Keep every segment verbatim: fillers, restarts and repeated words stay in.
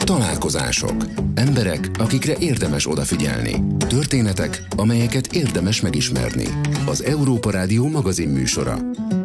Találkozások. Emberek, akikre érdemes odafigyelni. Történetek, amelyeket érdemes megismerni. Az Európa Rádió magazin műsora.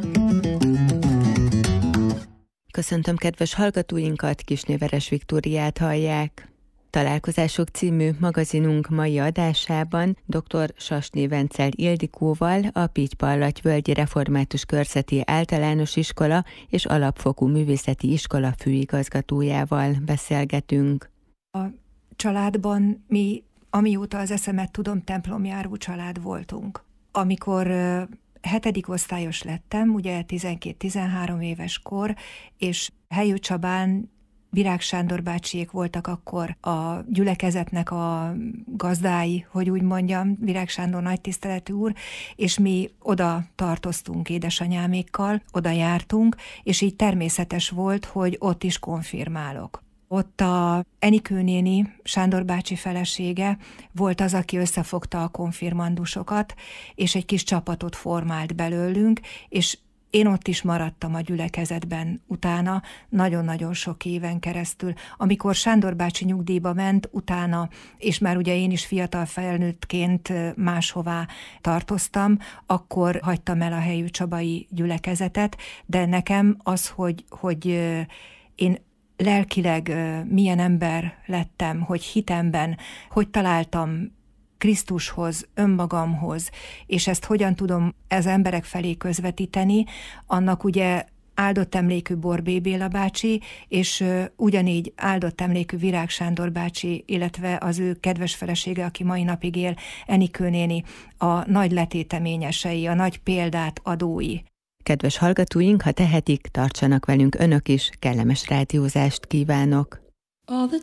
Köszöntöm kedves hallgatóinkat, Kisné Veres Viktóriát hallják. Találkozások című magazinunk mai adásában dr. Sasné Vencel Ildikóval, a Pitypallaty-völgyi Református Körzeti Általános Iskola és Alapfokú Művészeti Iskola főigazgatójával beszélgetünk. A családban mi, amióta az eszemet tudom, templomjáró család voltunk. Amikor hetedik osztályos lettem, ugye tizenkét-tizenhárom éves kor, és Helyő Csabán Virág Sándor bácsiék voltak akkor a gyülekezetnek a gazdái, hogy úgy mondjam, Virág Sándor nagy tiszteletű úr, és mi oda tartoztunk édesanyámékkal, oda jártunk, és így természetes volt, hogy ott is konfirmálok. Ott a Enikő néni, Sándor bácsi felesége volt az, aki összefogta a konfirmandusokat, és egy kis csapatot formált belőlünk, és én ott is maradtam a gyülekezetben utána, nagyon-nagyon sok éven keresztül. Amikor Sándor bácsi nyugdíjba ment, utána, és már ugye én is fiatal felnőttként máshová tartoztam, akkor hagytam el a Helyő Csabai gyülekezetet, de nekem az, hogy, hogy én lelkileg milyen ember lettem, hogy hitemben, hogy találtam Krisztushoz, önmagamhoz, és ezt hogyan tudom az emberek felé közvetíteni, annak ugye áldott emlékű Borbély Béla bácsi, és ugyanígy áldott emlékű Virág Sándor bácsi, illetve az ő kedves felesége, aki mai napig él, Enikő néni, a nagy letéteményesei, a nagy példát adói. Kedves hallgatóink, ha tehetik, tartsanak velünk önök is, kellemes rádiózást kívánok! All the